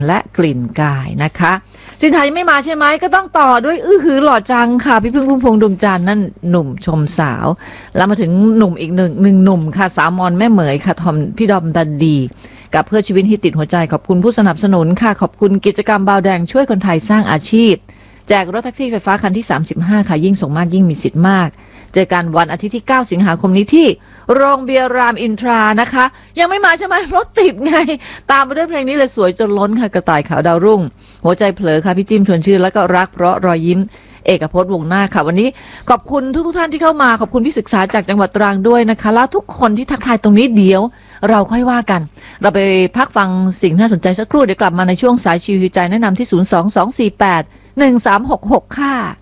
และกลิ่นกายนะคะสินไทยไม่มาใช่ไหมก็ต้องต่อด้วยหือหล่อจังค่ะพี่พึ่งพุ่มพวงดวงจันทร์นั่นหนุ่มชมสาวแล้วมาถึงหนุ่มอีกหนึ่งหนุ่มค่ะสาวมอนแม่เหมยค่ะพี่ดอมดันดีกับเพื่อชีวิตที่ติดหัวใจขอบคุณผู้สนับสนุนค่ะขอบคุณกิจกรรมบาวแดงช่วยคนไทยสร้างอาชีพแจกรถแท็กซี่ไฟฟ้าคันที่35ค่ะยิ่งส่งมากยิ่งมีสิทธิ์มากเจอกันวันอาทิตย์ที่9สิงหาคมนี้ที่โรงเบียร์รามอินทรานะคะยังไม่มาใช่ไหมรถติดไงตามไปด้วยเพลงนี้เลยสวยจนล้นค่ะกระต่ายขาวดาวรุ่งหัวใจเผลอค่ะพี่จิ้มชวนชื่นแล้วก็รักเพราะรอยยิ้มเอกพจน์วงหน้าค่ะวันนี้ขอบคุณทุกท่านที่เข้ามาขอบคุณพี่ศึกษาจากจังหวัดตรังด้วยนะคะแล้วทุกคนที่ทักทายตรงนี้เดี๋ยวเราค่อยว่ากันเราไปพักฟังสิ่งน่าสนใจสักครู่เดี๋ยวกลับมาในช่วงสายชิวใจแนะนำที่022481366ค่ะ